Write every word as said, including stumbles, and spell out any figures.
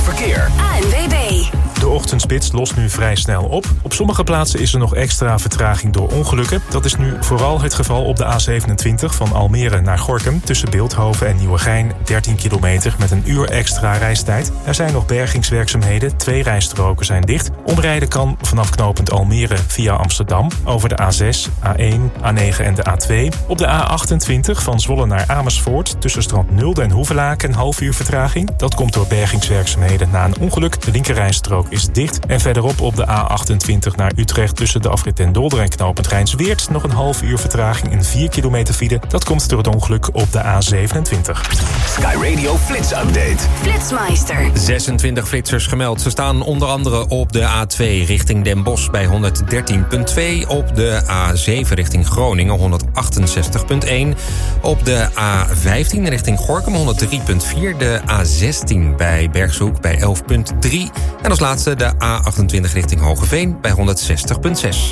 verkeer. A N W B. De ochtendspits lost nu vrij snel op. Op sommige plaatsen is er nog extra vertraging door ongelukken. Dat is nu vooral het geval op de A zevenentwintig van Almere naar Gorinchem. Tussen Beeldhoven en Nieuwegein, dertien kilometer met een uur extra reistijd. Er zijn nog bergingswerkzaamheden, twee rijstroken zijn dicht. Omrijden kan vanaf knooppunt Almere via Amsterdam over de A zes, A één, A negen en de A twee. Op de A achtentwintig van Zwolle naar Amersfoort tussen Strand Nulde en Hoevelaak een half uur vertraging. Dat komt door bergingswerkzaamheden na een ongeluk. De linkerrijstrook is dicht. En verderop op de A achtentwintig naar Utrecht tussen de afrit Den Dolder en knooppunt Rijnsweert nog een half uur vertraging in vier kilometer file. Dat komt door het ongeluk op de A zevenentwintig. Sky Radio Flits Update. Flitsmeister. zesentwintig flitsers gemeld. Ze staan onder andere op de A twee richting Den Bosch bij honderddertien komma twee. Op de A zeven richting Groningen honderdachtenzestig komma één. Op de A vijftien richting Gorinchem honderddrie komma vier. De A zestien bij Bergshoek bij elf komma drie. En als laatste de A achtentwintig richting Hogeveen bij honderdzestig komma zes.